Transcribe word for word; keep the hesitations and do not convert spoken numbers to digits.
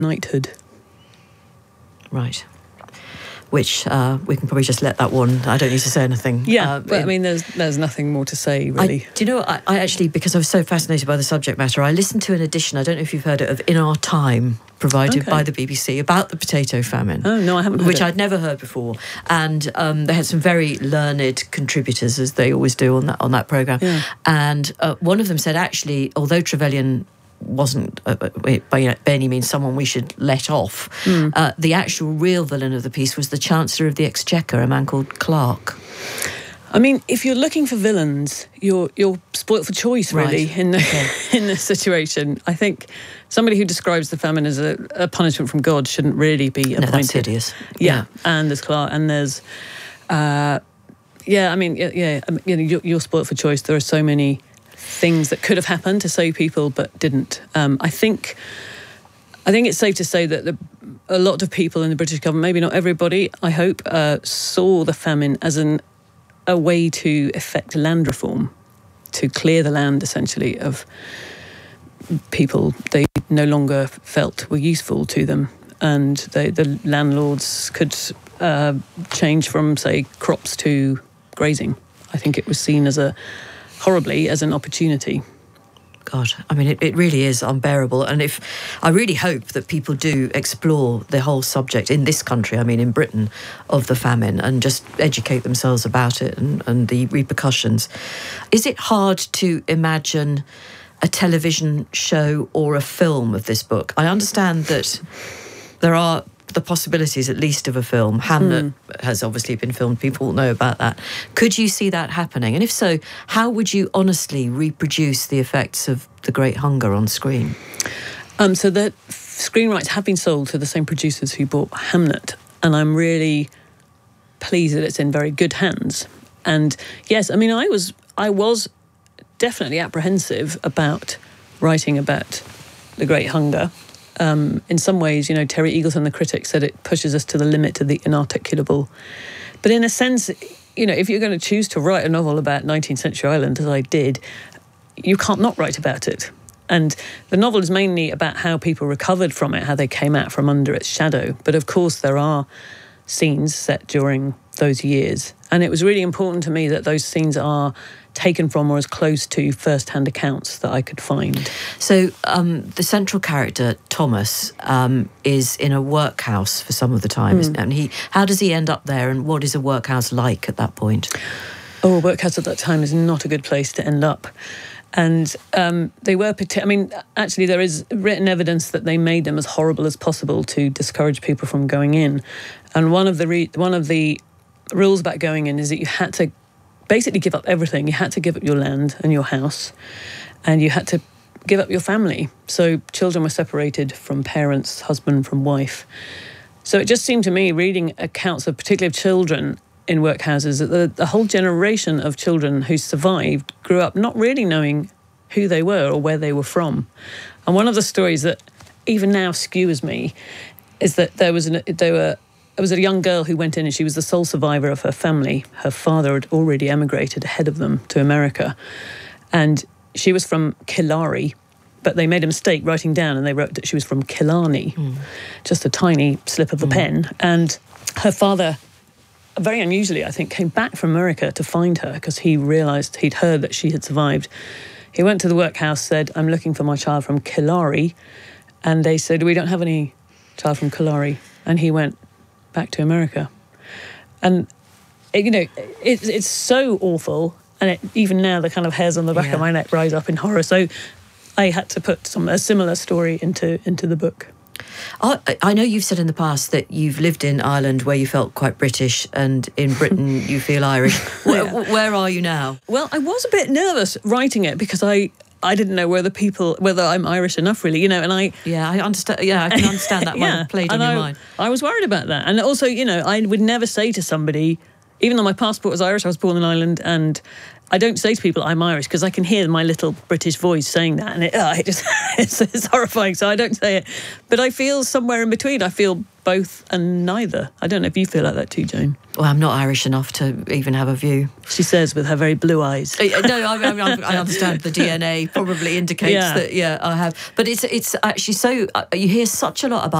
knighthood. Right. Which uh, we can probably just let that one. I don't need to say anything. Yeah, uh, but I mean, there's there's nothing more to say, really. I, do you know, I, I actually, because I was so fascinated by the subject matter, I listened to an edition, I don't know if you've heard it, of In Our Time, provided Okay. by the B B C, about the potato famine. Oh, no, I haven't heard Which it. I'd never heard before. And um, they had some very learned contributors, as they always do on that, on that programme. Yeah. And uh, one of them said, actually, although Trevelyan wasn't uh, by any means someone we should let off, mm. uh, the actual real villain of the piece was the Chancellor of the Exchequer, a man called Clarke. I mean, if you're looking for villains, you're you're spoilt for choice, really, right. in the, okay. in this situation. I think somebody who describes the famine as a, a punishment from God shouldn't really be appointed. No, that's hideous. Yeah, yeah. and there's Clarke, and there's, uh, yeah, I mean, yeah, yeah I mean, you know, you're, you're spoilt for choice. There are so many things that could have happened to save people but didn't. Um, I think I think it's safe to say that the, a lot of people in the British government, maybe not everybody, I hope, uh, saw the famine as an a way to effect land reform, to clear the land, essentially, of people they no longer felt were useful to them. And they, the landlords could uh, change from, say, crops to grazing. I think it was seen as a horribly as an opportunity. God, I mean, it, it really is unbearable. And if I really hope that people do explore the whole subject in this country, I mean, in Britain, of the famine, and just educate themselves about it and, and the repercussions. Is it hard to imagine a television show or a film of this book? I understand that there are the possibilities, at least, of a film. Hamlet mm. has obviously been filmed. People know about that. Could you see that happening? And if so, how would you honestly reproduce the effects of the Great Hunger on screen? Um, so the screen rights have been sold to the same producers who bought Hamlet, and I'm really pleased that it's in very good hands. And yes, I mean, I was I was definitely apprehensive about writing about the Great Hunger. Um, in some ways, you know, Terry Eagleton, the critic, said it pushes us to the limit of the inarticulable. But in a sense, you know, if you're going to choose to write a novel about nineteenth century Ireland, as I did, you can't not write about it. And the novel is mainly about how people recovered from it, how they came out from under its shadow. But of course, there are scenes set during those years. And it was really important to me that those scenes are taken from or as close to first-hand accounts that I could find. So um, the central character, Thomas, um, is in a workhouse for some of the time, mm. isn't he? And he, how does he end up there, and what is a workhouse like at that point? Oh, a workhouse at that time is not a good place to end up. And um, they were, I mean, actually there is written evidence that they made them as horrible as possible to discourage people from going in. And one of the re- one of the rules about going in is that you had to basically give up everything. You had to give up your land and your house, and you had to give up your family. So children were separated from parents, husband from wife. So it just seemed to me, reading accounts of particularly of children in workhouses, that the, the whole generation of children who survived grew up not really knowing who they were or where they were from. And one of the stories that even now skewers me is that there was an, there were there was a young girl who went in, and she was the sole survivor of her family. Her father had already emigrated ahead of them to America, and she was from Killary, but they made a mistake writing down, and they wrote that she was from Killarney, mm. just a tiny slip of the mm. pen. And her father, very unusually, I think, came back from America to find her because he realised he'd heard that she had survived. He went to the workhouse, said, "I'm looking for my child from Killary," and they said, "We don't have any child from Killary," and he went back to America. And, you know, it, it's so awful, and it, even now the kind of hairs on the back yeah. of my neck rise up in horror. So I had to put some a similar story into into the book. I, I know you've said in the past that you've lived in Ireland where you felt quite British, and in Britain you feel Irish. Where, yeah. where are you now? Well, I was a bit nervous writing it because I I didn't know whether people whether I'm Irish enough, really, you know. And I yeah I understand yeah I can understand that might yeah, have played on your I, mind. I was worried about that, and also, you know, I would never say to somebody, even though my passport was Irish, I was born in Ireland, and I don't say to people I'm Irish because I can hear my little British voice saying that, and it, oh, it just it's, it's horrifying. So I don't say it, but I feel somewhere in between. I feel both and neither. I don't know if you feel like that too, Joan. Well, I'm not Irish enough to even have a view. She says with her very blue eyes. no, I, I, I understand the D N A probably indicates Yeah. that, yeah, I have. But it's it's actually so, uh, you hear such a lot about